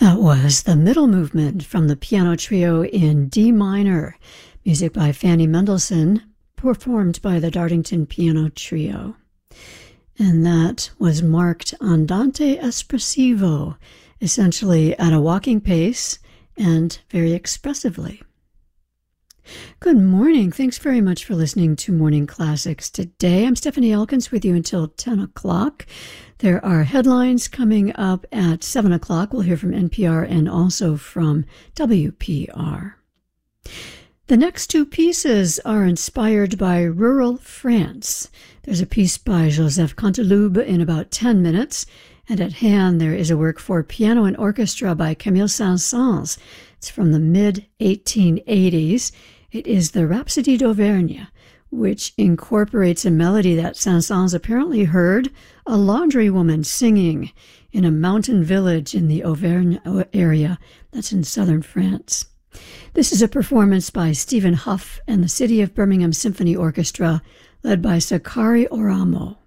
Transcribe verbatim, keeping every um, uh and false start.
That was the middle movement from the piano trio in D minor, music by Fanny Mendelssohn, performed by the Dartington Piano Trio. And that was marked andante espressivo, essentially at a walking pace and very expressively. Good morning. Thanks very much for listening to Morning Classics today. I'm Stephanie Elkins with you until ten o'clock. There are headlines coming up at seven o'clock. We'll hear from N P R and also from W P R. The next two pieces are inspired by rural France. There's a piece by Joseph Canteloube in about ten minutes, and at hand there is a work for piano and orchestra by Camille Saint-Saëns. It's from the mid eighteen eighties. It is the Rhapsodie d'Auvergne, which incorporates a melody that Saint-Saëns apparently heard a laundry woman singing in a mountain village in the Auvergne area that's in southern France. This is a performance by Stephen Huff and the City of Birmingham Symphony Orchestra, led by Sakari Oramo.